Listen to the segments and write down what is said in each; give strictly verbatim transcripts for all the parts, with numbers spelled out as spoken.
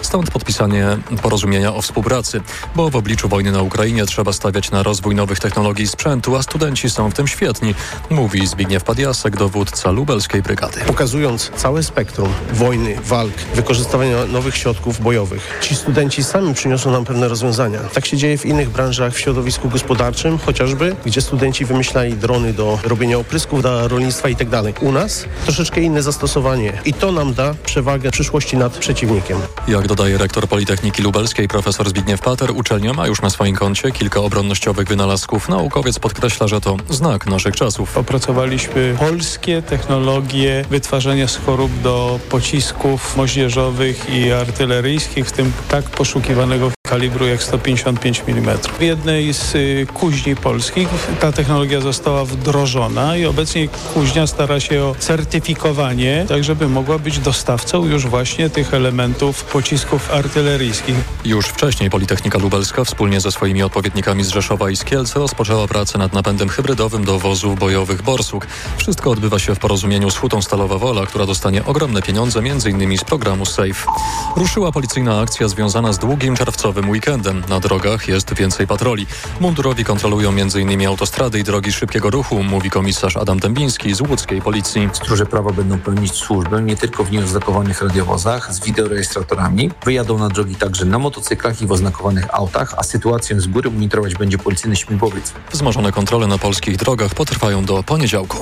Stąd podpisanie porozumienia o współpracy, bo w obliczu wojny na Ukrainie trzeba stawiać na rozwój nowych technologii i sprzętu, a studenci są w tym świetni, mówi Zbigniew Podjasek, dowódca lubelskiej brygady. Pokazując całe spektrum wojny, walk, wykorzystywania nowych środków bojowych, ci studenci sami przyniosą nam pewne rozwiązania. Tak się dzieje w innych branżach, w środowisku gospodarczym chociażby, gdzie studenci wymyślali drony do robienia oprysków dla rolnictwa i tak dalej. U nas troszeczkę inne zastosowanie i to nam da przewagę w przyszłości nad przeciwnikiem. Jak dodaje rektor Politechniki Lubelskiej profesor Zbigniew Pater, uczelnia ma już na swoim koncie kilka obronnościowych wynalazków. Naukowiec podkreśla, że to znak naszych czasów. Opracowaliśmy polskie technologie wytwarzania skorób do pocisków moździerzowych i artyleryjskich, w tym tak poszukiwanego kalibru jak sto pięćdziesiąt pięć milimetrów. W jednej z y, kuźni polskich ta technologia została wdrożona i obecnie kuźnia stara się o certyfikowanie, tak żeby mogła być dostawcą już właśnie tych elementów pocisków artyleryjskich. Już wcześniej Politechnika Lubelska wspólnie ze swoimi odpowiednikami z Rzeszowa i z Kielc rozpoczęła pracę nad napędem hybrydowym do wozów bojowych Borsuk. Wszystko odbywa się w porozumieniu z Hutą Stalowa Wola, która dostanie ogromne pieniądze między innymi z programu SAFE. Ruszyła policyjna akcja związana z długim czerwcowym weekendem. Na drogach jest więcej patroli. Mundurowi kontrolują między innymi autostrady i drogi szybkiego ruchu, mówi komisarz Adam Dębiński z łódzkiej policji. Stróże prawa będą pełnić służbę nie tylko w nieoznakowanych radiowozach z wideorejestratorami. Wyjadą na drogi także na motocyklach i w oznakowanych autach, a sytuację z góry monitorować będzie policyjny śmigłowiec. Wzmożone kontrole na polskich drogach potrwają do poniedziałku.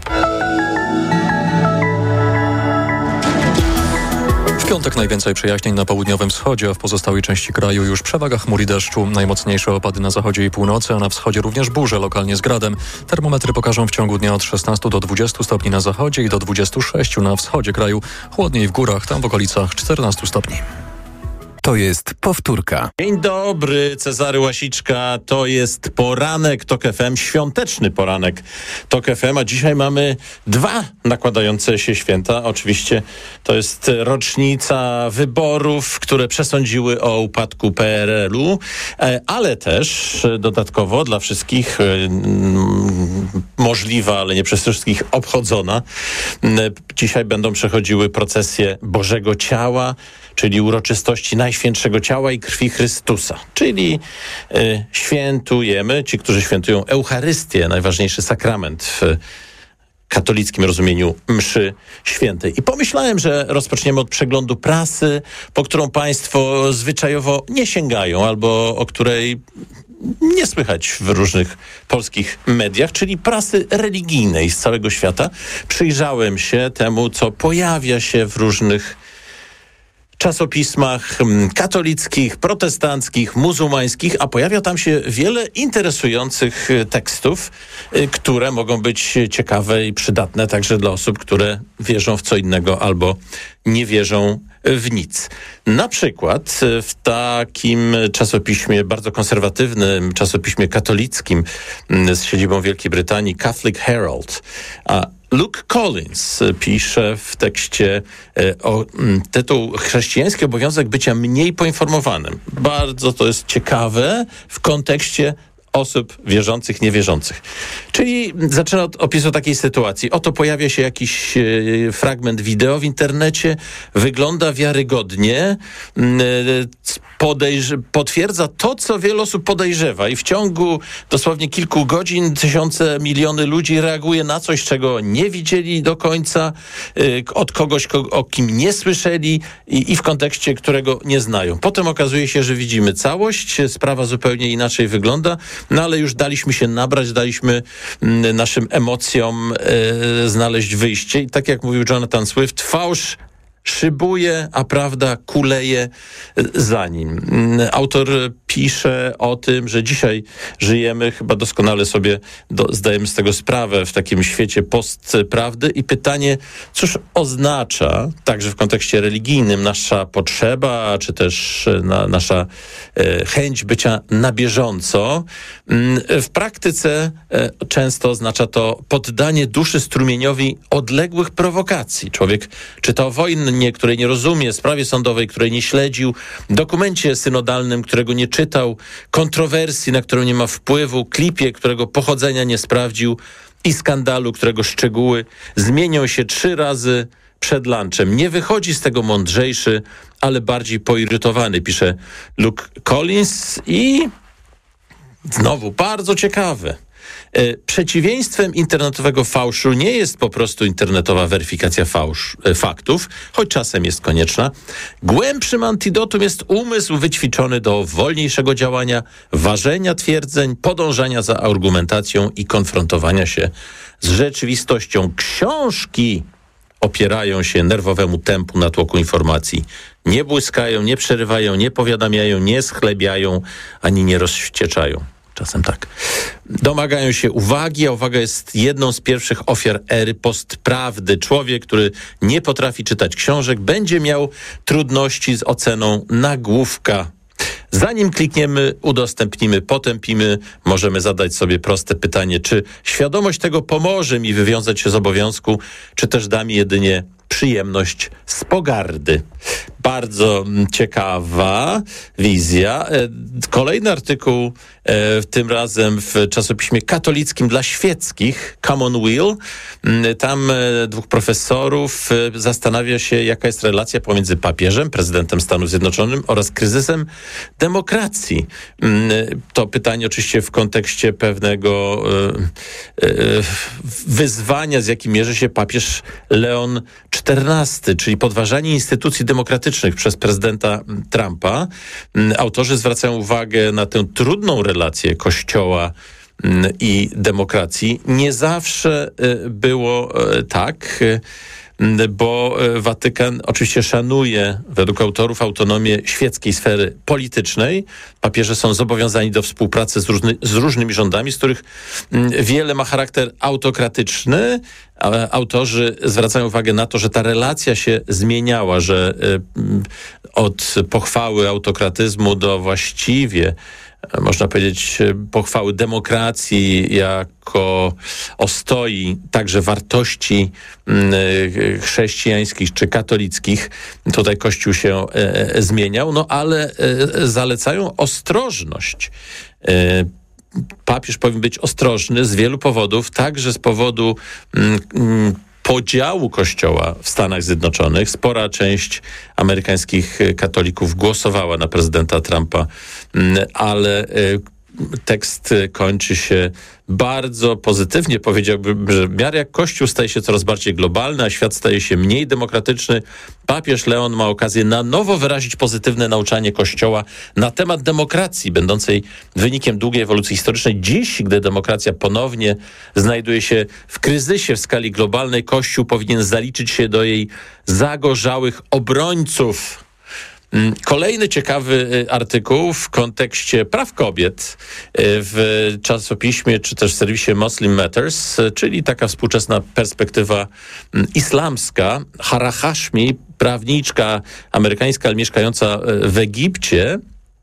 W piątek najwięcej przejaśnień na południowym wschodzie, a w pozostałej części kraju już przewaga chmur i deszczu. Najmocniejsze opady na zachodzie i północy, a na wschodzie również burze, lokalnie z gradem. Termometry pokażą w ciągu dnia od szesnastu do dwudziestu stopni na zachodzie i do dwudziestu sześciu na wschodzie kraju. Chłodniej w górach, tam w okolicach czternastu stopni. To jest powtórka. Dzień dobry, Cezary Łasiczka. To jest poranek Tok F M, świąteczny poranek Tok F M, a dzisiaj mamy dwa nakładające się święta. Oczywiście to jest rocznica wyborów, które przesądziły o upadku P R L u, ale też dodatkowo dla wszystkich możliwa, ale nie przez wszystkich obchodzona. Dzisiaj będą przechodziły procesje Bożego Ciała, czyli uroczystości Najświętszego Ciała i Krwi Chrystusa. Czyli y, świętujemy, ci, którzy świętują Eucharystię, najważniejszy sakrament w katolickim rozumieniu mszy świętej. I pomyślałem, że rozpoczniemy od przeglądu prasy, po którą państwo zwyczajowo nie sięgają, albo o której nie słychać w różnych polskich mediach, czyli prasy religijnej z całego świata. Przyjrzałem się temu, co pojawia się w różnych czasopismach katolickich, protestanckich, muzułmańskich, a pojawia tam się wiele interesujących tekstów, które mogą być ciekawe i przydatne także dla osób, które wierzą w co innego albo nie wierzą w nic. Na przykład w takim czasopiśmie, bardzo konserwatywnym czasopiśmie katolickim z siedzibą Wielkiej Brytanii, Catholic Herald, a Luke Collins pisze w tekście o tytuł Chrześcijański obowiązek bycia mniej poinformowanym. Bardzo to jest ciekawe w kontekście osób wierzących, niewierzących. Czyli zaczyna od opisu takiej sytuacji. Oto pojawia się jakiś e, fragment wideo w internecie, wygląda wiarygodnie, e, podejrz- potwierdza to, co wiele osób podejrzewa i w ciągu dosłownie kilku godzin tysiące, miliony ludzi reaguje na coś, czego nie widzieli do końca, e, od kogoś, ko- o kim nie słyszeli i, i w kontekście, którego nie znają. Potem okazuje się, że widzimy całość, sprawa zupełnie inaczej wygląda, no ale już daliśmy się nabrać, daliśmy m, naszym emocjom e, znaleźć wyjście. I tak jak mówił Jonathan Swift, fałsz szybuje, a prawda kuleje za nim. Autor pisze o tym, że dzisiaj żyjemy, chyba doskonale sobie do, zdajemy z tego sprawę, w takim świecie postprawdy i pytanie, cóż oznacza, także w kontekście religijnym, nasza potrzeba, czy też na, nasza e, chęć bycia na bieżąco. W praktyce e, często oznacza to poddanie duszy strumieniowi odległych prowokacji. Człowiek czyta o wojnie, której nie rozumie, sprawie sądowej, której nie śledził, dokumencie synodalnym, którego nie czytał, kontrowersji, na którą nie ma wpływu, klipie, którego pochodzenia nie sprawdził i skandalu, którego szczegóły zmienią się trzy razy przed lunchem. Nie wychodzi z tego mądrzejszy, ale bardziej poirytowany, pisze Luke Collins. I znowu bardzo ciekawe. Przeciwieństwem internetowego fałszu nie jest po prostu internetowa weryfikacja fałsz, faktów, choć czasem jest konieczna. Głębszym antidotum jest umysł wyćwiczony do wolniejszego działania, ważenia twierdzeń, podążania za argumentacją i konfrontowania się z rzeczywistością. Książki opierają się nerwowemu tempu natłoku informacji. Nie błyskają, nie przerywają, nie powiadamiają, nie schlebiają, ani nie rozwścieczają. Czasem tak. Domagają się uwagi, a uwaga jest jedną z pierwszych ofiar ery postprawdy. Człowiek, który nie potrafi czytać książek, będzie miał trudności z oceną nagłówka. Zanim klikniemy, udostępnimy, potępimy, możemy zadać sobie proste pytanie, czy świadomość tego pomoże mi wywiązać się z obowiązku, czy też da mi jedynie przyjemność z pogardy. Bardzo ciekawa wizja. Kolejny artykuł, tym razem w czasopiśmie katolickim dla świeckich, Commonweal. Tam dwóch profesorów zastanawia się, jaka jest relacja pomiędzy papieżem, prezydentem Stanów Zjednoczonych oraz kryzysem demokracji. To pytanie oczywiście w kontekście pewnego wyzwania, z jakim mierzy się papież Leon czternasty, czyli podważanie instytucji demokratycznych przez prezydenta Trumpa. Autorzy zwracają uwagę na tę trudną relację Kościoła i demokracji. Nie zawsze było tak, bo Watykan oczywiście szanuje, według autorów, autonomię świeckiej sfery politycznej. Papieże są zobowiązani do współpracy z, różny, z różnymi rządami, z których wiele ma charakter autokratyczny. Autorzy zwracają uwagę na to, że ta relacja się zmieniała, że od pochwały autokratyzmu do właściwie, można powiedzieć, pochwały demokracji jako ostoi także wartości chrześcijańskich czy katolickich. Tutaj Kościół się zmieniał, no ale zalecają ostrożność. Papież powinien być ostrożny z wielu powodów, także z powodu mm, podziału Kościoła w Stanach Zjednoczonych. Spora część amerykańskich katolików głosowała na prezydenta Trumpa, ale tekst kończy się bardzo pozytywnie. Powiedziałbym, że w miarę jak Kościół staje się coraz bardziej globalny, a świat staje się mniej demokratyczny, papież Leon ma okazję na nowo wyrazić pozytywne nauczanie Kościoła na temat demokracji, będącej wynikiem długiej ewolucji historycznej. Dziś, gdy demokracja ponownie znajduje się w kryzysie w skali globalnej, Kościół powinien zaliczyć się do jej zagorzałych obrońców. Kolejny ciekawy artykuł w kontekście praw kobiet w czasopiśmie czy też w serwisie Muslim Matters, czyli taka współczesna perspektywa islamska. Hara Hashmi, prawniczka amerykańska, ale mieszkająca w Egipcie,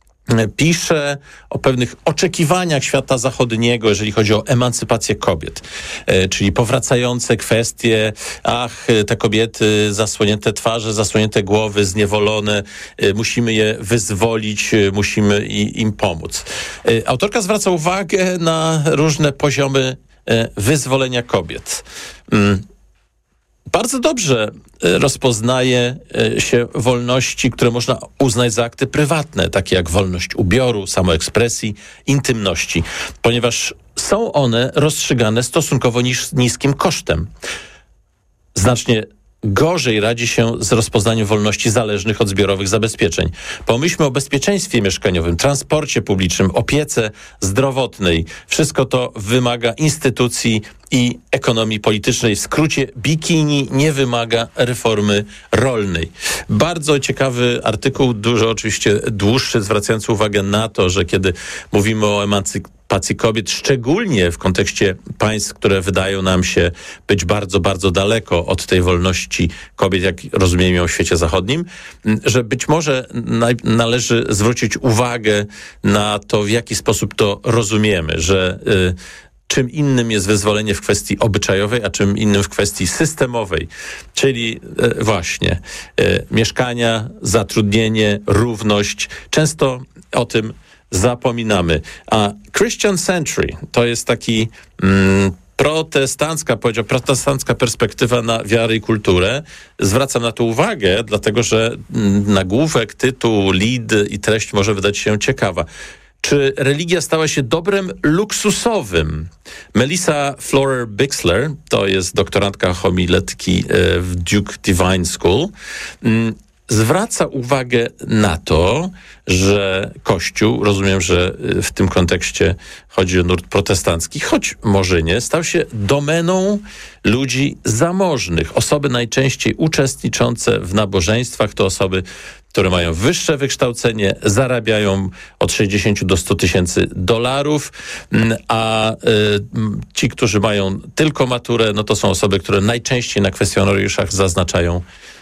pisze o pewnych oczekiwaniach świata zachodniego, jeżeli chodzi o emancypację kobiet, e, czyli powracające kwestie, ach, te kobiety, zasłonięte twarze, zasłonięte głowy, zniewolone, e, musimy je wyzwolić, e, musimy i, im pomóc. E, autorka zwraca uwagę na różne poziomy e, wyzwolenia kobiet. Mm. Bardzo dobrze rozpoznaje się wolności, które można uznać za akty prywatne, takie jak wolność ubioru, samoekspresji, intymności, ponieważ są one rozstrzygane stosunkowo nis- niskim kosztem. Znacznie gorzej radzi się z rozpoznaniem wolności zależnych od zbiorowych zabezpieczeń. Pomyślmy o bezpieczeństwie mieszkaniowym, transporcie publicznym, opiece zdrowotnej. Wszystko to wymaga instytucji i ekonomii politycznej. W skrócie, bikini nie wymaga reformy rolnej. Bardzo ciekawy artykuł, dużo oczywiście dłuższy, zwracający uwagę na to, że kiedy mówimy o emancypacji kobiet, szczególnie w kontekście państw, które wydają nam się być bardzo, bardzo daleko od tej wolności kobiet, jak rozumiemy ją w świecie zachodnim, że być może na, należy zwrócić uwagę na to, w jaki sposób to rozumiemy, że y, czym innym jest wyzwolenie w kwestii obyczajowej, a czym innym w kwestii systemowej, czyli e, właśnie e, mieszkania, zatrudnienie, równość. Często o tym zapominamy. A Christian Century to jest taki mm, protestancka, powiedział, protestancka perspektywa na wiarę i kulturę. Zwracam na to uwagę, dlatego że nagłówek, tytuł, lead i treść może wydać się ciekawa. Czy religia stała się dobrem luksusowym? Melissa Florer-Bixler, to jest doktorantka homiletki w Duke Divine School, zwraca uwagę na to, że Kościół, rozumiem, że w tym kontekście chodzi o nurt protestancki, choć może nie, stał się domeną ludzi zamożnych. Osoby najczęściej uczestniczące w nabożeństwach to osoby, które mają wyższe wykształcenie, zarabiają od sześćdziesięciu do stu tysięcy dolarów, a y, ci, którzy mają tylko maturę, no to są osoby, które najczęściej na kwestionariuszach zaznaczają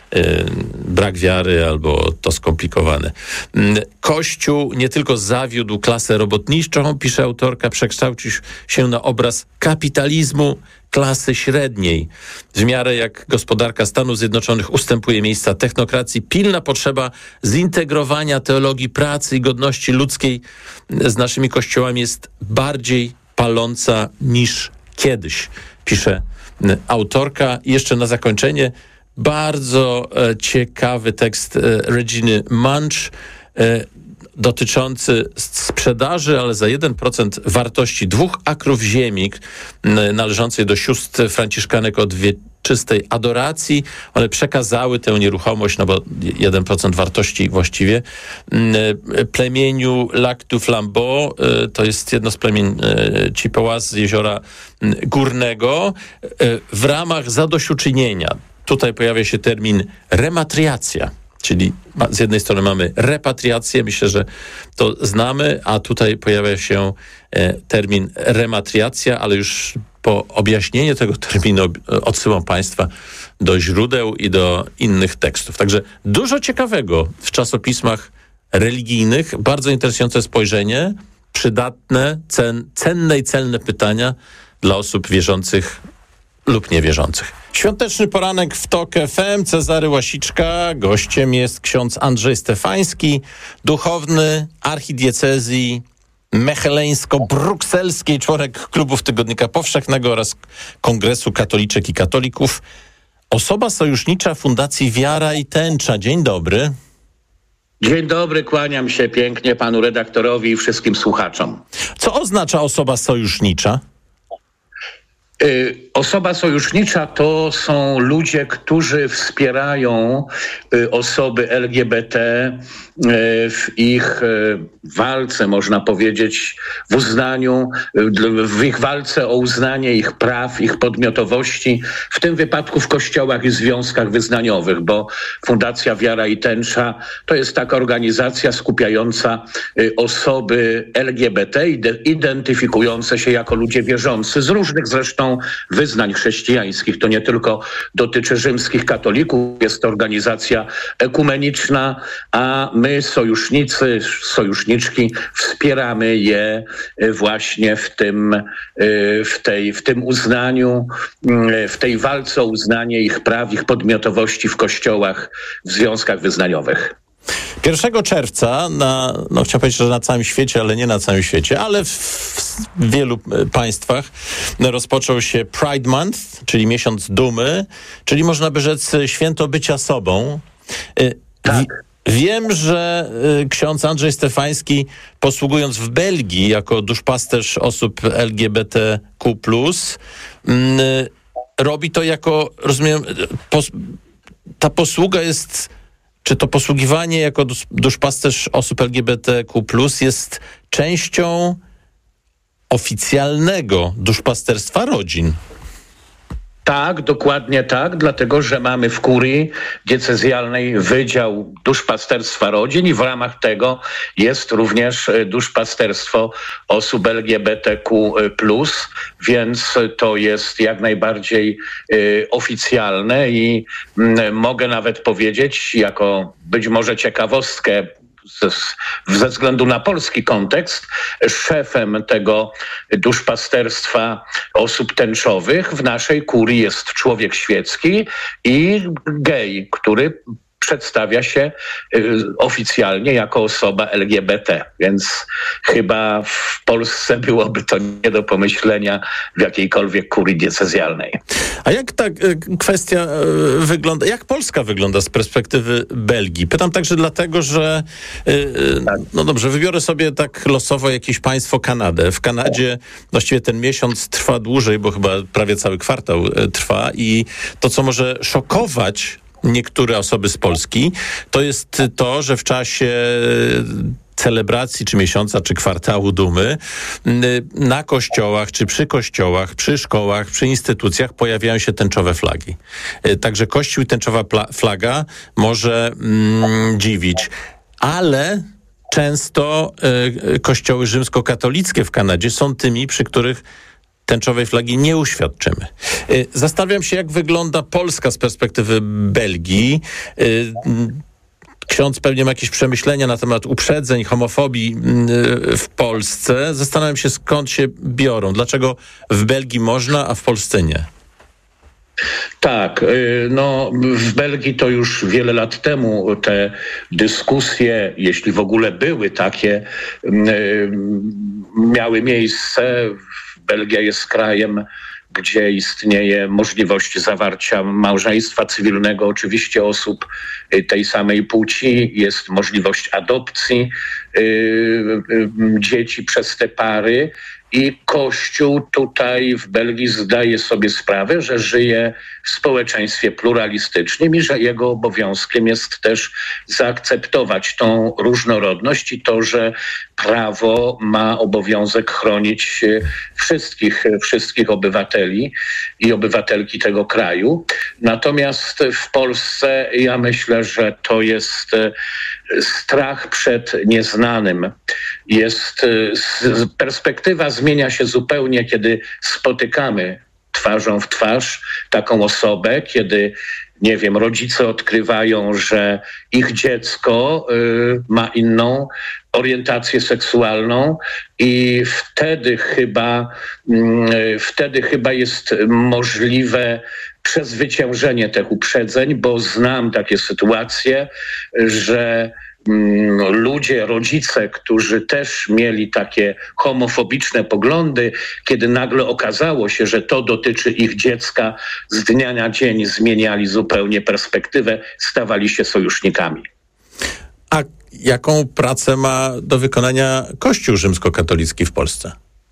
brak wiary albo to skomplikowane. Kościół nie tylko zawiódł klasę robotniczą, pisze autorka, przekształcił się na obraz kapitalizmu klasy średniej. W miarę jak gospodarka Stanów Zjednoczonych ustępuje miejsca technokracji, pilna potrzeba zintegrowania teologii pracy i godności ludzkiej z naszymi kościołami jest bardziej paląca niż kiedyś, pisze autorka. I jeszcze na zakończenie bardzo e, ciekawy tekst e, Reginy Munch e, dotyczący sprzedaży, ale za jeden procent wartości dwóch akrów ziemi n- należącej do sióstr franciszkanek od wieczystej adoracji. One przekazały tę nieruchomość, no bo jeden procent wartości właściwie, n- plemieniu Lac du Flambeau, e, to jest jedno z plemień e, Chippewas z jeziora n- Górnego, e, w ramach zadośćuczynienia. Tutaj pojawia się termin rematriacja, czyli z jednej strony mamy repatriację, myślę, że to znamy, a tutaj pojawia się e, termin rematriacja, ale już po objaśnieniu tego terminu odsyłam Państwa do źródeł i do innych tekstów. Także dużo ciekawego w czasopismach religijnych, bardzo interesujące spojrzenie, przydatne, cen, cenne i celne pytania dla osób wierzących lub niewierzących. Świąteczny poranek w TOK F M, Cezary Łasiczka. Gościem jest ksiądz Andrzej Stefański, duchowny archidiecezji mecheleńsko-brukselskiej, członek klubów Tygodnika Powszechnego oraz Kongresu Katoliczek i Katolików. Osoba sojusznicza Fundacji Wiara i Tęcza. Dzień dobry. Dzień dobry, kłaniam się pięknie panu redaktorowi i wszystkim słuchaczom. Co oznacza osoba sojusznicza? Osoba sojusznicza to są ludzie, którzy wspierają osoby L G B T w ich walce, można powiedzieć, w uznaniu, w ich walce o uznanie ich praw, ich podmiotowości, w tym wypadku w kościołach i związkach wyznaniowych, bo Fundacja Wiara i Tęcza to jest taka organizacja skupiająca osoby L G B T, identyfikujące się jako ludzie wierzący z różnych zresztą wyznań chrześcijańskich. To nie tylko dotyczy rzymskich katolików, jest to organizacja ekumeniczna, a my sojusznicy, sojuszniczki wspieramy je właśnie w tym, w tej, w tym uznaniu, w tej walce o uznanie ich praw, ich podmiotowości w kościołach, w związkach wyznaniowych. pierwszego czerwca, na, no chciałem powiedzieć, że na całym świecie, ale nie na całym świecie, ale w, w wielu państwach rozpoczął się Pride Month, czyli miesiąc dumy, czyli można by rzec święto bycia sobą. Tak. Wiem, że ksiądz Andrzej Stefański, posługując w Belgii jako duszpasterz osób L G B T Q plus, robi to jako, rozumiem, pos, ta posługa jest... Czy to posługiwanie jako duszpasterz osób L G B T Q plus jest częścią oficjalnego duszpasterstwa rodzin? Tak, dokładnie tak, dlatego że mamy w kurii diecezjalnej Wydział Duszpasterstwa Rodzin i w ramach tego jest również duszpasterstwo osób L G B T Q plus, więc to jest jak najbardziej y, oficjalne i y, mogę nawet powiedzieć, jako być może ciekawostkę, ze względu na polski kontekst, szefem tego duszpasterstwa osób tęczowych w naszej kurii jest człowiek świecki i gej, który przedstawia się oficjalnie jako osoba L G B T, więc chyba w Polsce byłoby to nie do pomyślenia w jakiejkolwiek kurii diecezjalnej. A jak ta kwestia wygląda, jak Polska wygląda z perspektywy Belgii? Pytam także dlatego, że no dobrze, wybiorę sobie tak losowo jakieś państwo, Kanadę. W Kanadzie właściwie ten miesiąc trwa dłużej, bo chyba prawie cały kwartał trwa i to, co może szokować niektóre osoby z Polski, to jest to, że w czasie celebracji, czy miesiąca, czy kwartału dumy, na kościołach, czy przy kościołach, przy szkołach, przy instytucjach pojawiają się tęczowe flagi. Także kościół i tęczowa flaga może mm, dziwić, ale często y, kościoły rzymskokatolickie w Kanadzie są tymi, przy których tęczowej flagi nie uświadczymy. Y, zastanawiam się, jak wygląda Polska z perspektywy Belgii. Y, Ksiądz pewnie ma jakieś przemyślenia na temat uprzedzeń, homofobii w Polsce. Zastanawiam się, skąd się biorą. Dlaczego w Belgii można, a w Polsce nie? Tak, no w Belgii to już wiele lat temu te dyskusje, jeśli w ogóle były takie, miały miejsce. Belgia jest krajem, gdzie istnieje możliwość zawarcia małżeństwa cywilnego, oczywiście osób tej samej płci, jest możliwość adopcji yy, yy, dzieci przez te pary. I Kościół tutaj w Belgii zdaje sobie sprawę, że żyje w społeczeństwie pluralistycznym i że jego obowiązkiem jest też zaakceptować tą różnorodność i to, że prawo ma obowiązek chronić wszystkich, wszystkich obywateli i obywatelki tego kraju. Natomiast w Polsce ja myślę, że to jest strach przed nieznanym. Jest perspektywa zmienia się zupełnie, kiedy spotykamy twarzą w twarz taką osobę, kiedy, nie wiem, rodzice odkrywają, że ich dziecko y, ma inną orientację seksualną i wtedy chyba, y, wtedy chyba jest możliwe przezwyciężenie tych uprzedzeń, bo znam takie sytuacje, że ludzie, rodzice, którzy też mieli takie homofobiczne poglądy, kiedy nagle okazało się, że to dotyczy ich dziecka, z dnia na dzień zmieniali zupełnie perspektywę, stawali się sojusznikami. A jaką pracę ma do wykonania Kościół rzymskokatolicki w Polsce?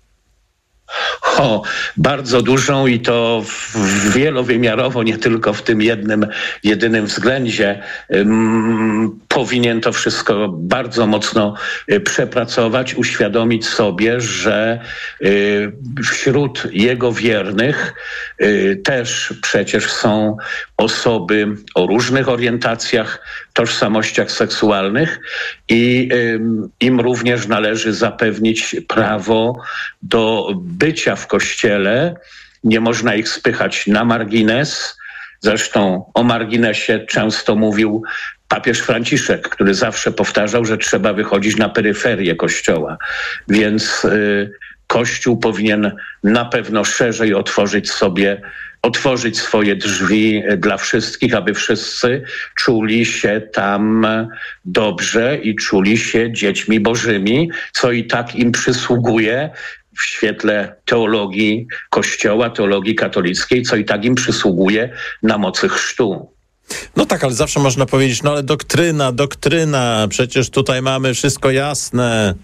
O, bardzo dużą i to w wielowymiarowo, nie tylko w tym jednym, jedynym względzie. Um, powinien to wszystko bardzo mocno y, przepracować, uświadomić sobie, że y, wśród jego wiernych y, też przecież są osoby o różnych orientacjach, tożsamościach seksualnych i y, im również należy zapewnić prawo do bycia w Kościele. Nie można ich spychać na margines. Zresztą o marginesie często mówił papież Franciszek, który zawsze powtarzał, że trzeba wychodzić na peryferię Kościoła. Więc y, Kościół powinien na pewno szerzej otworzyć sobie otworzyć swoje drzwi dla wszystkich, aby wszyscy czuli się tam dobrze i czuli się dziećmi bożymi, co i tak im przysługuje w świetle teologii Kościoła, teologii katolickiej, co i tak im przysługuje na mocy chrztu. No tak, ale zawsze można powiedzieć, no ale doktryna, doktryna, przecież tutaj mamy wszystko jasne.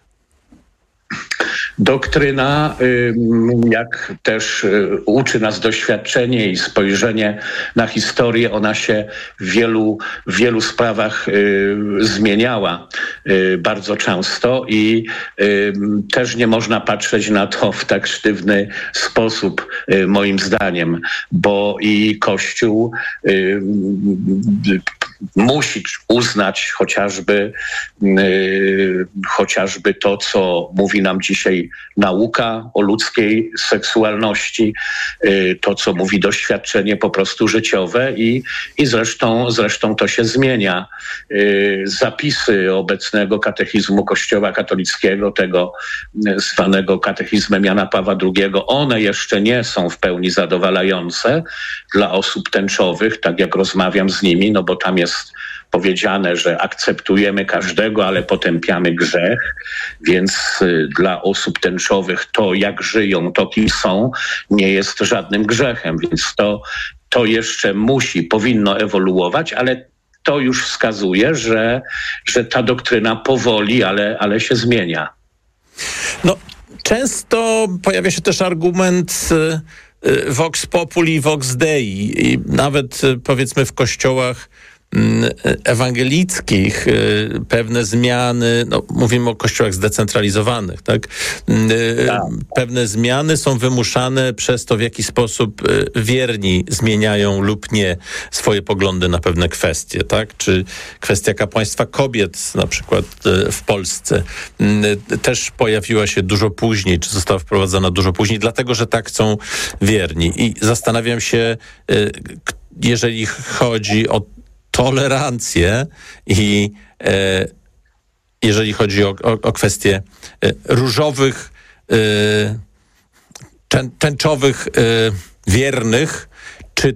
Doktryna, jak też uczy nas doświadczenie i spojrzenie na historię, ona się w wielu, w wielu sprawach zmieniała bardzo często i też nie można patrzeć na to w tak sztywny sposób, moim zdaniem, bo i Kościół musi uznać chociażby, yy, chociażby to, co mówi nam dzisiaj nauka o ludzkiej seksualności, yy, to, co mówi doświadczenie po prostu życiowe i, i zresztą, zresztą to się zmienia. Yy, zapisy obecnego katechizmu Kościoła katolickiego, tego zwanego katechizmem Jana Pawła drugiego, one jeszcze nie są w pełni zadowalające dla osób tęczowych, tak jak rozmawiam z nimi, no bo tam jest jest powiedziane, że akceptujemy każdego, ale potępiamy grzech, więc dla osób tęczowych to, jak żyją, to kim są, nie jest żadnym grzechem, więc to, to jeszcze musi, powinno ewoluować, ale to już wskazuje, że, że ta doktryna powoli, ale, ale się zmienia. No, często pojawia się też argument vox populi, vox dei i nawet powiedzmy w kościołach ewangelickich pewne zmiany, no mówimy o kościołach zdecentralizowanych, tak? tak? Pewne zmiany są wymuszane przez to, w jaki sposób wierni zmieniają lub nie swoje poglądy na pewne kwestie, tak? Czy kwestia kapłaństwa kobiet na przykład w Polsce też pojawiła się dużo później, czy została wprowadzona dużo później, dlatego, że tak chcą wierni. I zastanawiam się, jeżeli chodzi o tolerancję i e, jeżeli chodzi o, o, o kwestie e, różowych, e, tę, tęczowych e, wiernych, czy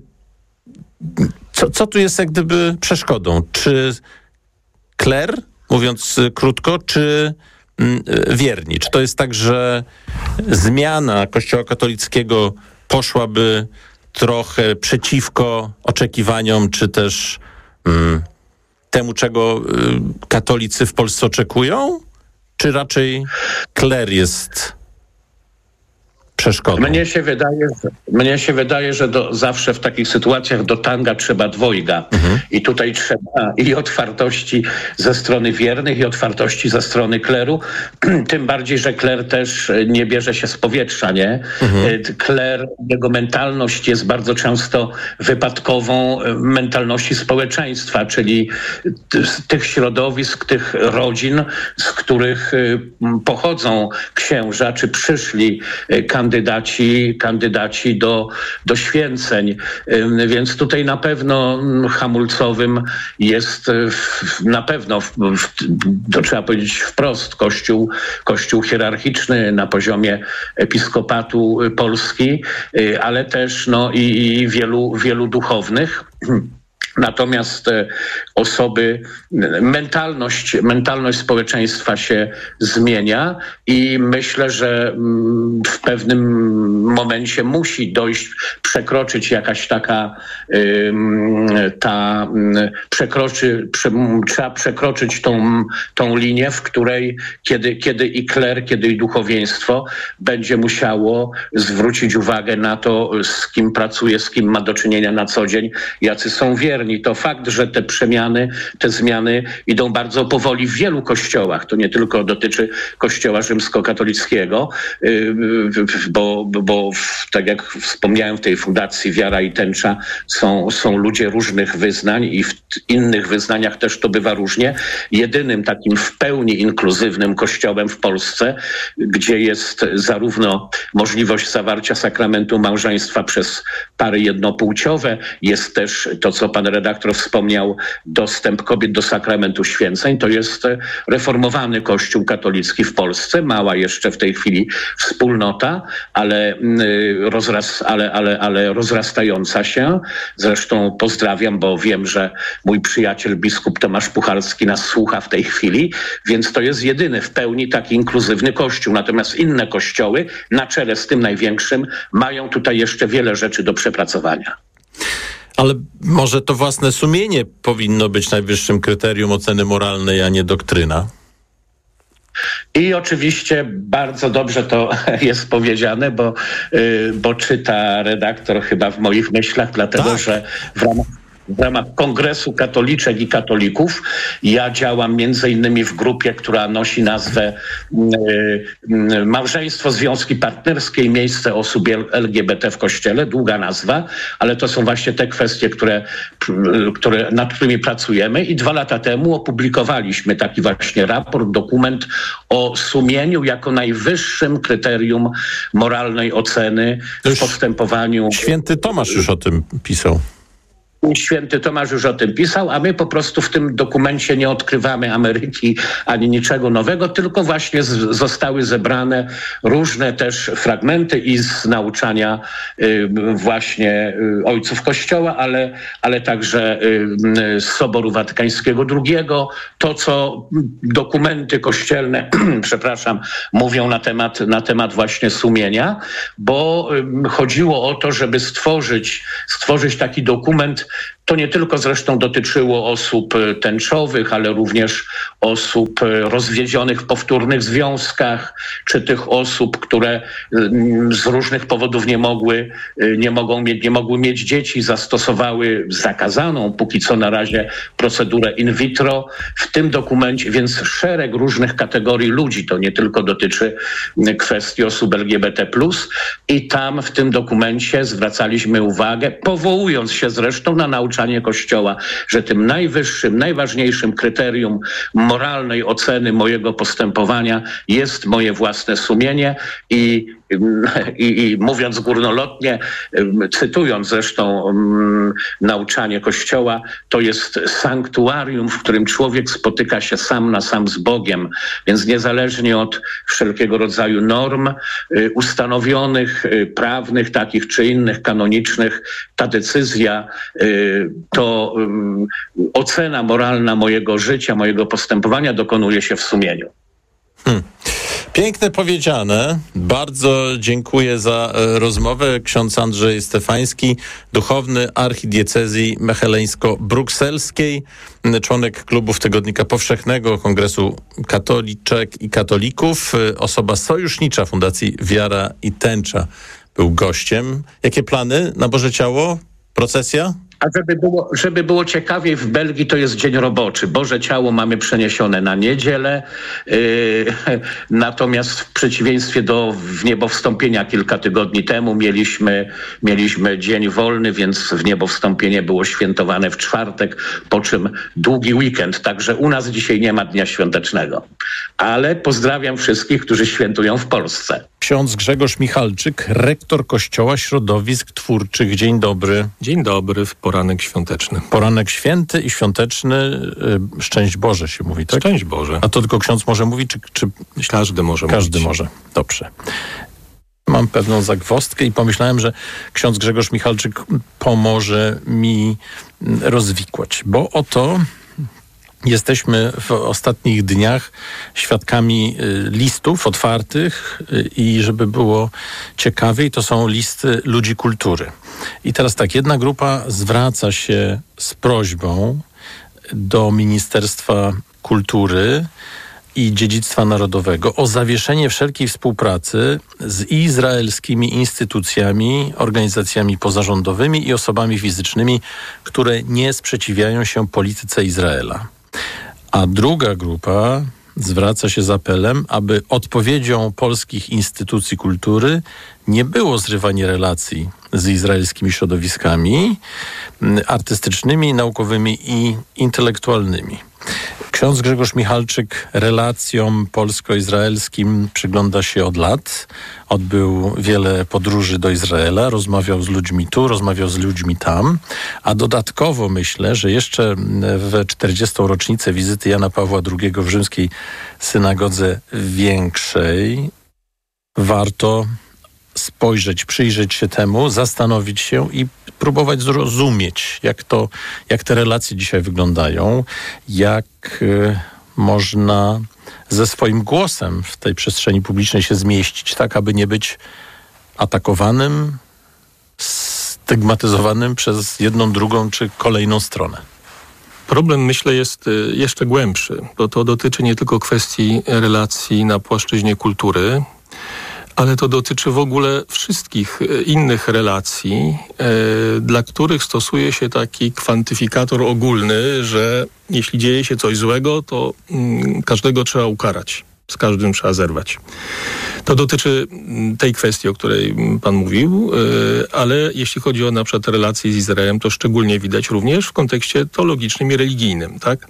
co, co tu jest jak gdyby przeszkodą? Czy kler, mówiąc krótko, czy m, wierni? Czy to jest tak, że zmiana Kościoła katolickiego poszłaby trochę przeciwko oczekiwaniom, czy też mm, temu, czego y, katolicy w Polsce oczekują? Czy raczej kler jest przeszkodą? Mnie się wydaje, że, mnie się wydaje, że do, zawsze w takich sytuacjach do tanga trzeba dwojga. Mhm. I tutaj trzeba i otwartości ze strony wiernych, i otwartości ze strony kleru. Tym bardziej, że kler też nie bierze się z powietrza, nie? Mhm. Kler, jego mentalność jest bardzo często wypadkową mentalności społeczeństwa, czyli z tych środowisk, tych rodzin, z których pochodzą księża, czy przyszli kandydaci Kandydaci, kandydaci do, do święceń. Więc tutaj na pewno hamulcowym jest na pewno, to trzeba powiedzieć wprost, kościół, kościół hierarchiczny na poziomie episkopatu Polski, ale też no, i, i wielu, wielu duchownych. Natomiast osoby, mentalność, mentalność społeczeństwa się zmienia i myślę, że w pewnym momencie musi dojść, przekroczyć jakaś taka, ta, przekroczy, prze, trzeba przekroczyć tą, tą linię, w której kiedy, kiedy i kler, kiedy i duchowieństwo będzie musiało zwrócić uwagę na to, z kim pracuje, z kim ma do czynienia na co dzień, jacy są wierni. To fakt, że te przemiany, te zmiany idą bardzo powoli w wielu kościołach. To nie tylko dotyczy Kościoła rzymskokatolickiego, bo, bo tak jak wspomniałem, w tej fundacji Wiara i Tęcza są, są ludzie różnych wyznań i w innych wyznaniach też to bywa różnie. Jedynym takim w pełni inkluzywnym kościołem w Polsce, gdzie jest zarówno możliwość zawarcia sakramentu małżeństwa przez pary jednopłciowe, jest też to, co pan redaktor wspomniał, dostęp kobiet do sakramentu święceń. To jest reformowany Kościół katolicki w Polsce, mała jeszcze w tej chwili wspólnota, ale, rozraz, ale, ale, ale rozrastająca się. Zresztą pozdrawiam, bo wiem, że mój przyjaciel biskup Tomasz Puchalski nas słucha w tej chwili, więc to jest jedyny w pełni taki inkluzywny Kościół. Natomiast inne kościoły, na czele z tym największym, mają tutaj jeszcze wiele rzeczy do przepracowania. Ale może to własne sumienie powinno być najwyższym kryterium oceny moralnej, a nie doktryna? I oczywiście bardzo dobrze to jest powiedziane, bo, bo czyta redaktor chyba w moich myślach, dlatego tak. że w ramach W ramach Kongresu Katoliczek i Katolików ja działam między innymi w grupie, która nosi nazwę y, Małżeństwo, Związki Partnerskie i Miejsce Osób L G B T w Kościele. Długa nazwa, ale to są właśnie te kwestie, które, które, nad którymi pracujemy. I dwa lata temu opublikowaliśmy taki właśnie raport, dokument o sumieniu jako najwyższym kryterium moralnej oceny w postępowaniu. Święty Tomasz już o tym pisał. Święty Tomasz już o tym pisał, a my po prostu w tym dokumencie nie odkrywamy Ameryki ani niczego nowego, tylko właśnie z, zostały zebrane różne też fragmenty i z nauczania y, właśnie y, ojców Kościoła, ale, ale także y, z Soboru Watykańskiego drugiego. To, co dokumenty kościelne, przepraszam, mówią na temat, na temat właśnie sumienia, bo y, chodziło o to, żeby stworzyć, stworzyć taki dokument. To nie tylko zresztą dotyczyło osób tęczowych, ale również osób rozwiedzionych w powtórnych związkach, czy tych osób, które z różnych powodów nie mogły, nie mogą mieć, nie mogły mieć dzieci, zastosowały zakazaną póki co na razie procedurę in vitro. W tym dokumencie więc szereg różnych kategorii ludzi, to nie tylko dotyczy kwestii osób L G B T plus, i tam w tym dokumencie zwracaliśmy uwagę, powołując się zresztą na nauczanie Kościoła, że tym najwyższym, najważniejszym kryterium moralnej oceny mojego postępowania jest moje własne sumienie i, i, i mówiąc górnolotnie, cytując zresztą um, nauczanie Kościoła, to jest sanktuarium, w którym człowiek spotyka się sam na sam z Bogiem, więc niezależnie od wszelkiego rodzaju norm y, ustanowionych, y, prawnych, takich czy innych, kanonicznych, ta decyzja y, to um, ocena moralna mojego życia, mojego postępowania dokonuje się w sumieniu. Hmm. Piękne powiedziane. Bardzo dziękuję za e, rozmowę. Ksiądz Andrzej Stefański, duchowny archidiecezji mecheleńsko-brukselskiej, członek klubów Tygodnika Powszechnego, Kongresu Katoliczek i Katolików, e, osoba sojusznicza Fundacji Wiara i Tęcza, był gościem. Jakie plany na Boże Ciało? Procesja? A żeby było, żeby było ciekawiej, w Belgii to jest dzień roboczy. Boże Ciało mamy przeniesione na niedzielę, yy, natomiast w przeciwieństwie do wniebowstąpienia kilka tygodni temu mieliśmy, mieliśmy dzień wolny, więc wniebowstąpienie było świętowane w czwartek, po czym długi weekend. Także u nas dzisiaj nie ma dnia świątecznego. Ale pozdrawiam wszystkich, którzy świętują w Polsce. Ksiądz Grzegorz Michalczyk, rektor Kościoła Środowisk Twórczych. Dzień dobry. Dzień dobry, w poranek świąteczny. Poranek święty i świąteczny. Szczęść Boże się mówi, tak? Szczęść Boże. A to tylko ksiądz może mówić, czy... czy... Każdy może Każdy mówić. może. Dobrze. Mam pewną zagwozdkę i pomyślałem, że ksiądz Grzegorz Michalczyk pomoże mi rozwikłać, bo oto jesteśmy w ostatnich dniach świadkami listów otwartych i żeby było ciekawiej, to są listy ludzi kultury. I teraz tak, jedna grupa zwraca się z prośbą do Ministerstwa Kultury i Dziedzictwa Narodowego o zawieszenie wszelkiej współpracy z izraelskimi instytucjami, organizacjami pozarządowymi i osobami fizycznymi, które nie sprzeciwiają się polityce Izraela. A druga grupa zwraca się z apelem, aby odpowiedzią polskich instytucji kultury nie było zrywanie relacji z izraelskimi środowiskami artystycznymi, naukowymi i intelektualnymi. Ksiądz Grzegorz Michalczyk relacjom polsko-izraelskim przygląda się od lat. Odbył wiele podróży do Izraela, rozmawiał z ludźmi tu, rozmawiał z ludźmi tam, a dodatkowo myślę, że jeszcze w czterdziestą rocznicę wizyty Jana Pawła drugiego w rzymskiej synagodze większej warto spojrzeć, przyjrzeć się temu, zastanowić się i próbować zrozumieć, jak to, jak te relacje dzisiaj wyglądają, jak y, można ze swoim głosem w tej przestrzeni publicznej się zmieścić, tak aby nie być atakowanym, stygmatyzowanym przez jedną, drugą czy kolejną stronę. Problem, myślę, jest jeszcze głębszy, bo to dotyczy nie tylko kwestii relacji na płaszczyźnie kultury, ale to dotyczy w ogóle wszystkich innych relacji, e, dla których stosuje się taki kwantyfikator ogólny, że jeśli dzieje się coś złego, to mm, każdego trzeba ukarać. Z każdym trzeba zerwać. To dotyczy tej kwestii, o której pan mówił, e, ale jeśli chodzi o na przykład relacje z Izraelem, to szczególnie widać również w kontekście teologicznym i religijnym, tak?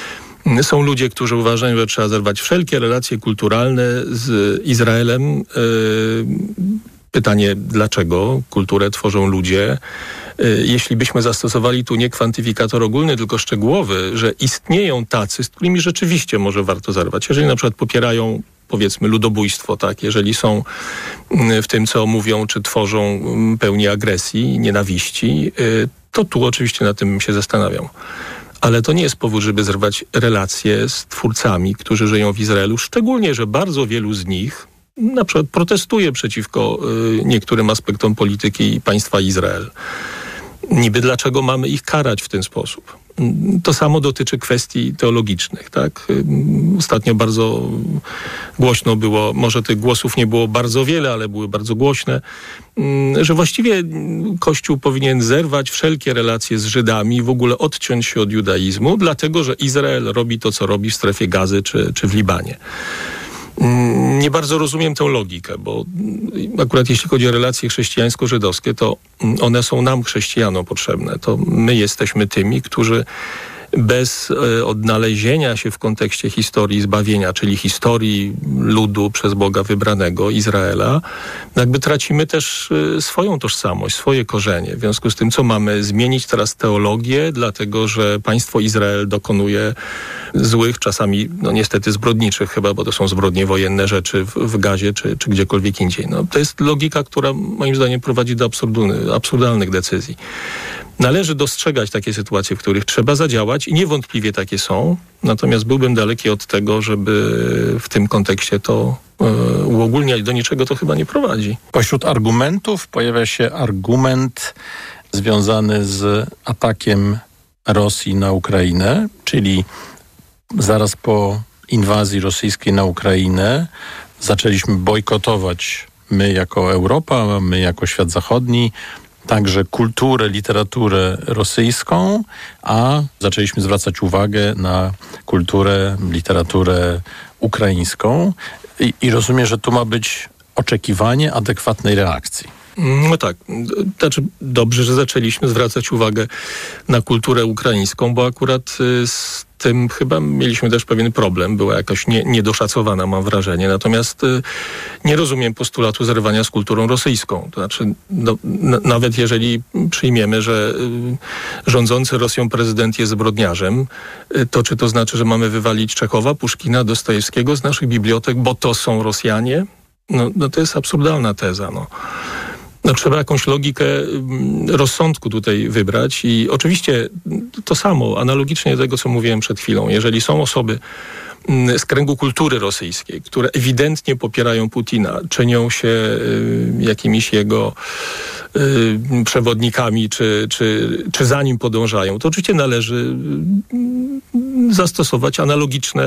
Są ludzie, którzy uważają, że trzeba zerwać wszelkie relacje kulturalne z Izraelem, yy, Pytanie, dlaczego kulturę tworzą ludzie? Jeśli byśmy zastosowali tu nie kwantyfikator ogólny, tylko szczegółowy, że istnieją tacy, z którymi rzeczywiście może warto zerwać. Jeżeli na przykład popierają, powiedzmy, ludobójstwo, tak, jeżeli są w tym, co mówią, czy tworzą pełni agresji, nienawiści, to tu oczywiście nad tym bym się zastanawiał. Ale to nie jest powód, żeby zerwać relacje z twórcami, którzy żyją w Izraelu, szczególnie, że bardzo wielu z nich na przykład protestuje przeciwko y, niektórym aspektom polityki państwa Izrael. Niby dlaczego mamy ich karać w ten sposób? To samo dotyczy kwestii teologicznych, tak? Ostatnio bardzo głośno było, może tych głosów nie było bardzo wiele, ale były bardzo głośne, że właściwie Kościół powinien zerwać wszelkie relacje z Żydami, w ogóle odciąć się od judaizmu, dlatego że Izrael robi to, co robi w strefie Gazy czy, czy w Libanie. Nie bardzo rozumiem tę logikę, bo akurat jeśli chodzi o relacje chrześcijańsko-żydowskie, to one są nam, chrześcijanom, potrzebne. To my jesteśmy tymi, którzy bez e, odnalezienia się w kontekście historii zbawienia, czyli historii ludu przez Boga wybranego, Izraela, jakby tracimy też e, swoją tożsamość, swoje korzenie. W związku z tym, co mamy zmienić teraz teologię, dlatego że państwo Izrael dokonuje złych, czasami no niestety zbrodniczych chyba, bo to są zbrodnie wojenne rzeczy w, w Gazie czy, czy gdziekolwiek indziej. No, to jest logika, która moim zdaniem prowadzi do absurdalnych decyzji. Należy dostrzegać takie sytuacje, w których trzeba zadziałać i niewątpliwie takie są. Natomiast byłbym daleki od tego, żeby w tym kontekście to e, uogólniać. Do niczego to chyba nie prowadzi. Pośród argumentów pojawia się argument związany z atakiem Rosji na Ukrainę, czyli zaraz po inwazji rosyjskiej na Ukrainę zaczęliśmy bojkotować my jako Europa, my jako świat zachodni, także kulturę, literaturę rosyjską, a zaczęliśmy zwracać uwagę na kulturę, literaturę ukraińską i, i rozumiem, że tu ma być oczekiwanie adekwatnej reakcji. No tak, znaczy dobrze, że zaczęliśmy zwracać uwagę na kulturę ukraińską, bo akurat z tym chyba mieliśmy też pewien problem, była jakoś nie, niedoszacowana, mam wrażenie. Natomiast nie rozumiem postulatu zerwania z kulturą rosyjską. To znaczy, no, n- nawet jeżeli przyjmiemy, że y, rządzący Rosją prezydent jest zbrodniarzem, y, to czy to znaczy, że mamy wywalić Czechowa, Puszkina, Dostojewskiego z naszych bibliotek, bo to są Rosjanie? No, no to jest absurdalna teza, no. No, trzeba jakąś logikę rozsądku tutaj wybrać i oczywiście to samo, analogicznie do tego, co mówiłem przed chwilą. Jeżeli są osoby z kręgu kultury rosyjskiej, które ewidentnie popierają Putina, czynią się y, jakimiś jego y, przewodnikami, czy, czy, czy za nim podążają, to oczywiście należy y, zastosować analogiczne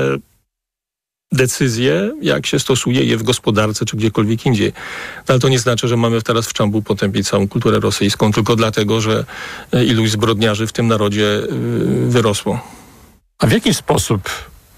decyzje, jak się stosuje je w gospodarce czy gdziekolwiek indziej. Ale to nie znaczy, że mamy teraz w czambu potępić całą kulturę rosyjską tylko dlatego, że iluś zbrodniarzy w tym narodzie wyrosło. A w jaki sposób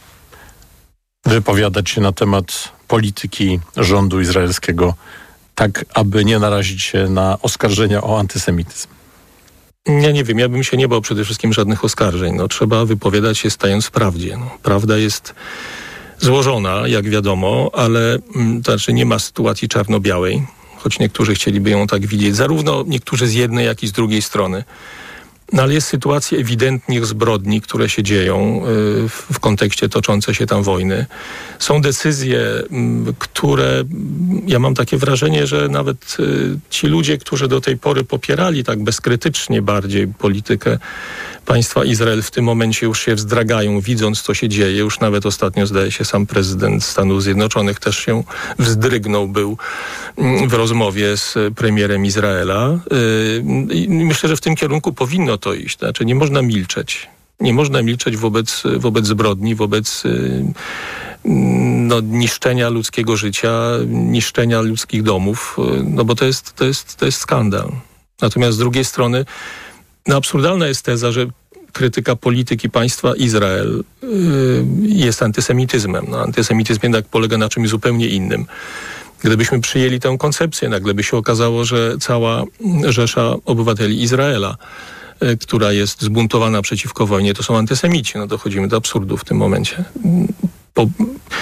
wypowiadać się na temat polityki rządu izraelskiego, tak aby nie narazić się na oskarżenia o antysemityzm? Ja nie wiem, ja bym się nie bał przede wszystkim żadnych oskarżeń. No, trzeba wypowiadać się stając w prawdzie. No, prawda jest złożona, jak wiadomo, ale to znaczy nie ma sytuacji czarno-białej, choć niektórzy chcieliby ją tak widzieć, zarówno niektórzy z jednej, jak i z drugiej strony. No ale jest sytuacja ewidentnych zbrodni, które się dzieją w, w kontekście toczącej się tam wojny. Są decyzje, które, ja mam takie wrażenie, że nawet ci ludzie, którzy do tej pory popierali tak bezkrytycznie bardziej politykę państwa Izrael, w tym momencie już się wzdragają, widząc, co się dzieje. Już nawet ostatnio, zdaje się, sam prezydent Stanów Zjednoczonych też się wzdrygnął, był w rozmowie z premierem Izraela. I myślę, że w tym kierunku powinno to iść. Znaczy, nie można milczeć. Nie można milczeć wobec, wobec zbrodni, wobec no, niszczenia ludzkiego życia, niszczenia ludzkich domów, no bo to jest, to jest, to jest skandal. Natomiast z drugiej strony no, absurdalna jest teza, że krytyka polityki państwa Izrael yy, jest antysemityzmem. No, antysemityzm jednak polega na czymś zupełnie innym. Gdybyśmy przyjęli tę koncepcję, nagle by się okazało, że cała rzesza obywateli Izraela, yy, która jest zbuntowana przeciwko wojnie, to są antysemici. No, dochodzimy do absurdu w tym momencie. Po,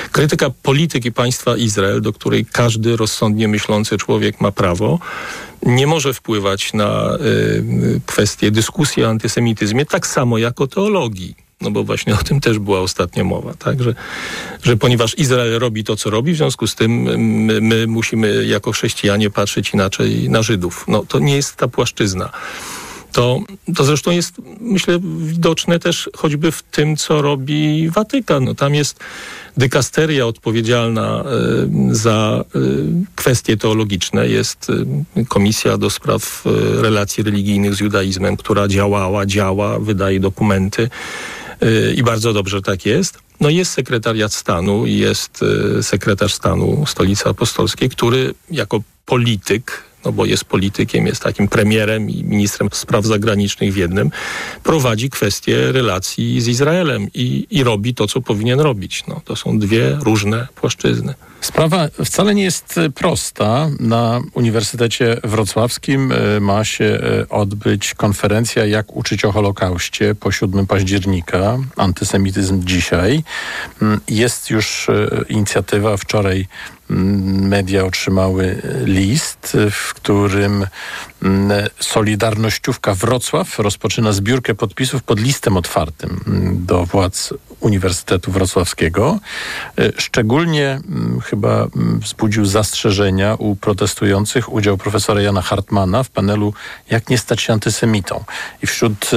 Krytyka polityki państwa Izrael, do której każdy rozsądnie myślący człowiek ma prawo, nie może wpływać na y, kwestię dyskusji o antysemityzmie, tak samo jak o teologii. No bo właśnie o tym też była ostatnia mowa, tak? Że, że ponieważ Izrael robi to, co robi, w związku z tym my, my musimy jako chrześcijanie patrzeć inaczej na Żydów. No to nie jest ta płaszczyzna. To, to zresztą jest, myślę, widoczne też choćby w tym, co robi Watykan. No, tam jest dykasteria odpowiedzialna y, za y, kwestie teologiczne. Jest y, Komisja do Spraw y, Relacji Religijnych z Judaizmem, która działała, działa, wydaje dokumenty y, i bardzo dobrze tak jest. No jest sekretariat stanu i jest y, sekretarz stanu Stolicy Apostolskiej, który jako polityk, no bo jest politykiem, jest takim premierem i ministrem spraw zagranicznych w jednym, prowadzi kwestię relacji z Izraelem i, i robi to, co powinien robić. No, to są dwie różne płaszczyzny. Sprawa wcale nie jest prosta. Na Uniwersytecie Wrocławskim ma się odbyć konferencja Jak uczyć o Holokauście po siódmego października. Antysemityzm dzisiaj. Jest już inicjatywa. Wczoraj media otrzymały list, w którym Solidarnościówka Wrocław rozpoczyna zbiórkę podpisów pod listem otwartym do władz Uniwersytetu Wrocławskiego. Szczególnie chyba wzbudził zastrzeżenia u protestujących udział profesora Jana Hartmana w panelu Jak nie stać się antysemitą. I wśród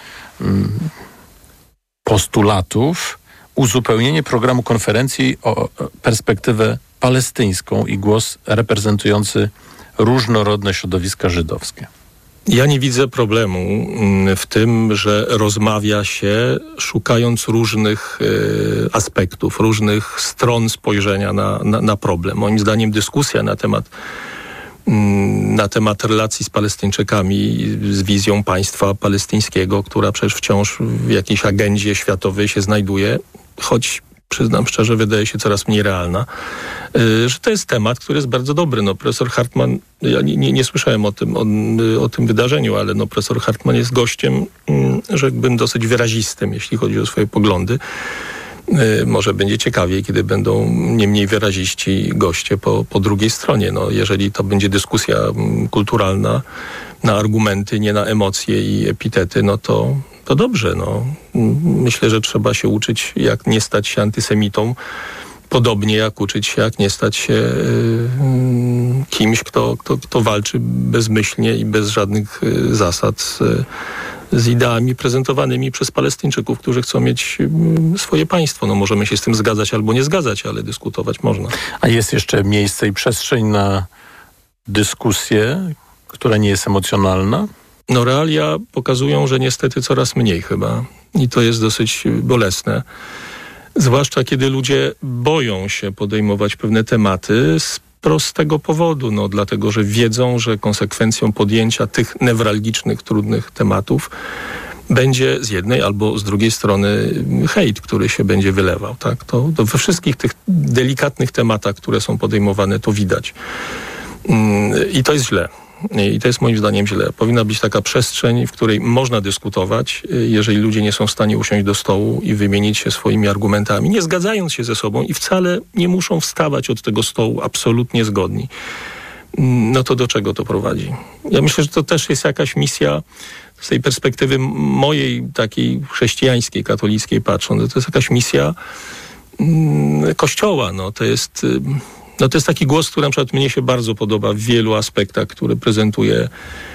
postulatów uzupełnienie programu konferencji o perspektywę palestyńską i głos reprezentujący różnorodne środowiska żydowskie. Ja nie widzę problemu w tym, że rozmawia się szukając różnych y, aspektów, różnych stron spojrzenia na, na, na problem. Moim zdaniem dyskusja na temat na temat relacji z Palestyńczykami, z wizją państwa palestyńskiego, która przecież wciąż w jakiejś agendzie światowej się znajduje, choć przyznam szczerze, wydaje się coraz mniej realna, yy, że to jest temat, który jest bardzo dobry. No, profesor Hartman, ja nie, nie, nie słyszałem o tym, o, o tym wydarzeniu, ale no, profesor Hartman jest gościem, yy, rzekłbym, dosyć wyrazistym, jeśli chodzi o swoje poglądy. Yy, może będzie ciekawiej, kiedy będą nie mniej wyraziści goście po, po drugiej stronie. No, jeżeli to będzie dyskusja yy, kulturalna na argumenty, nie na emocje i epitety, no to To dobrze, no. Myślę, że trzeba się uczyć, jak nie stać się antysemitą, podobnie jak uczyć się, jak nie stać się yy, kimś, kto, kto, kto walczy bezmyślnie i bez żadnych yy, zasad z, z ideami prezentowanymi przez Palestyńczyków, którzy chcą mieć yy, swoje państwo. No, możemy się z tym zgadzać albo nie zgadzać, ale dyskutować można. A jest jeszcze miejsce i przestrzeń na dyskusję, która nie jest emocjonalna? No realia pokazują, że niestety coraz mniej chyba. I to jest dosyć bolesne. Zwłaszcza kiedy ludzie boją się podejmować pewne tematy z prostego powodu. No dlatego, że wiedzą, że konsekwencją podjęcia tych newralgicznych, trudnych tematów będzie z jednej albo z drugiej strony hejt, który się będzie wylewał. Tak? To, to we wszystkich tych delikatnych tematach, które są podejmowane, to widać. I to jest źle. I to jest moim zdaniem źle. Powinna być taka przestrzeń, w której można dyskutować, jeżeli ludzie nie są w stanie usiąść do stołu i wymienić się swoimi argumentami, nie zgadzając się ze sobą i wcale nie muszą wstawać od tego stołu absolutnie zgodni. No to do czego to prowadzi? Ja myślę, że to też jest jakaś misja z tej perspektywy mojej takiej chrześcijańskiej, katolickiej patrząc. To jest jakaś misja mm, Kościoła. No, to jest... No to jest taki głos, który na przykład mnie się bardzo podoba w wielu aspektach, który prezentuje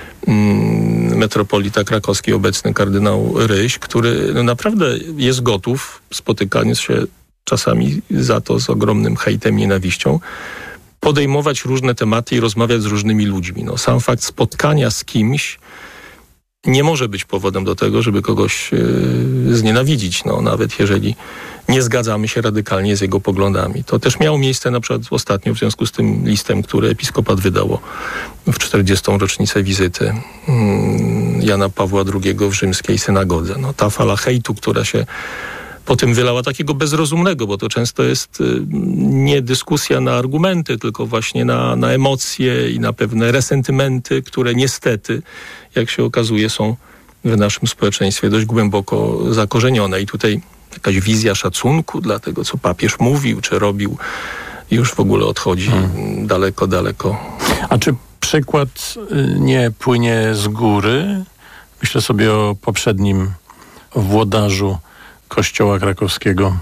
mm, metropolita krakowski, obecny kardynał Ryś, który no, naprawdę jest gotów, spotykając się czasami za to z ogromnym hejtem, nienawiścią, podejmować różne tematy i rozmawiać z różnymi ludźmi. No, sam fakt spotkania z kimś nie może być powodem do tego, żeby kogoś yy, znienawidzić, no, nawet jeżeli nie zgadzamy się radykalnie z jego poglądami. To też miało miejsce na przykład ostatnio w związku z tym listem, który episkopat wydało w czterdziestą rocznicę wizyty yy, Jana Pawła drugiego w rzymskiej synagodze. No, ta fala hejtu, która się potem wylała, takiego bezrozumnego, bo to często jest yy, nie dyskusja na argumenty, tylko właśnie na, na emocje i na pewne resentymenty, które niestety, jak się okazuje, są w naszym społeczeństwie dość głęboko zakorzenione. I tutaj jakaś wizja szacunku dla tego, co papież mówił, czy robił, już w ogóle odchodzi hmm. daleko, daleko. A czy przykład nie płynie z góry? Myślę sobie o poprzednim włodarzu Kościoła krakowskiego,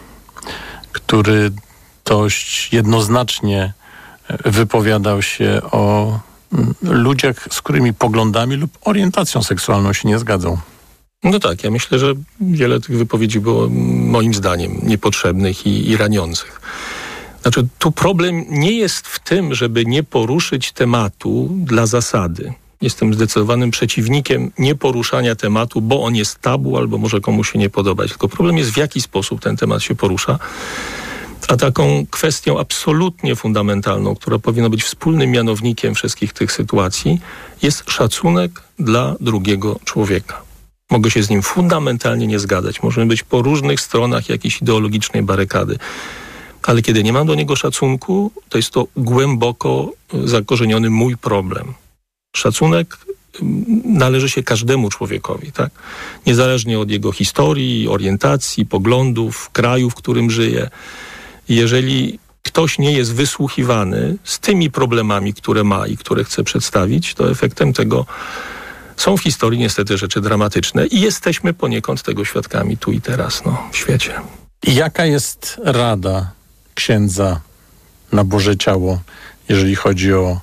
który dość jednoznacznie wypowiadał się o ludziach, z którymi poglądami lub orientacją seksualną się nie zgadzał. No tak, ja myślę, że wiele tych wypowiedzi było moim zdaniem niepotrzebnych i, i raniących. Znaczy, tu problem nie jest w tym, żeby nie poruszyć tematu dla zasady. Jestem zdecydowanym przeciwnikiem nieporuszania tematu, bo on jest tabu albo może komuś się nie podobać. Tylko problem jest, w jaki sposób ten temat się porusza. A taką kwestią absolutnie fundamentalną, która powinna być wspólnym mianownikiem wszystkich tych sytuacji, jest szacunek dla drugiego człowieka. Mogę się z nim fundamentalnie nie zgadzać. Możemy być po różnych stronach jakiejś ideologicznej barykady. Ale kiedy nie mam do niego szacunku, to jest to głęboko zakorzeniony mój problem. Szacunek należy się każdemu człowiekowi, tak? Niezależnie od jego historii, orientacji, poglądów, kraju, w którym żyje. Jeżeli ktoś nie jest wysłuchiwany z tymi problemami, które ma i które chce przedstawić, to efektem tego są w historii niestety rzeczy dramatyczne i jesteśmy poniekąd tego świadkami tu i teraz, no, w świecie. I jaka jest rada księdza na Boże Ciało, jeżeli chodzi o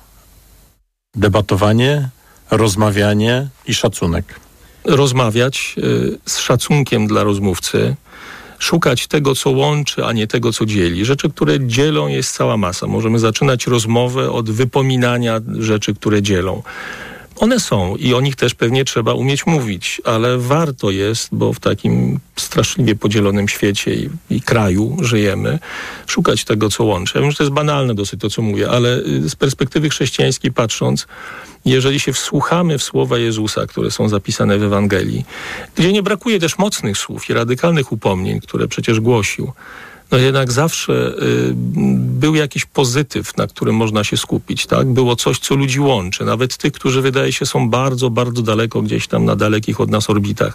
debatowanie, rozmawianie i szacunek? Rozmawiać y, z szacunkiem dla rozmówcy, szukać tego, co łączy, a nie tego, co dzieli. Rzeczy, które dzielą, jest cała masa. Możemy zaczynać rozmowę od wypominania rzeczy, które dzielą. One są i o nich też pewnie trzeba umieć mówić, ale warto jest, bo w takim straszliwie podzielonym świecie i, i kraju żyjemy, szukać tego, co łączy. Ja wiem, że to jest banalne dosyć to, co mówię, ale z perspektywy chrześcijańskiej patrząc, jeżeli się wsłuchamy w słowa Jezusa, które są zapisane w Ewangelii, gdzie nie brakuje też mocnych słów i radykalnych upomnień, które przecież głosił, no jednak zawsze y, był jakiś pozytyw, na którym można się skupić, tak? Było coś, co ludzi łączy, nawet tych, którzy wydaje się są bardzo, bardzo daleko, gdzieś tam na dalekich od nas orbitach.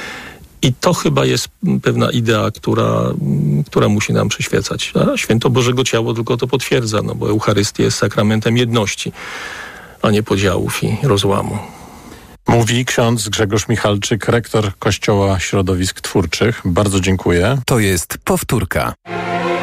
I to chyba jest pewna idea, która, która musi nam przyświecać. A święto Bożego Ciało tylko to potwierdza, no bo Eucharystia jest sakramentem jedności, a nie podziałów i rozłamu. Mówi ksiądz Grzegorz Michalczyk, rektor Kościoła Środowisk Twórczych. Bardzo dziękuję. To jest Powtórka.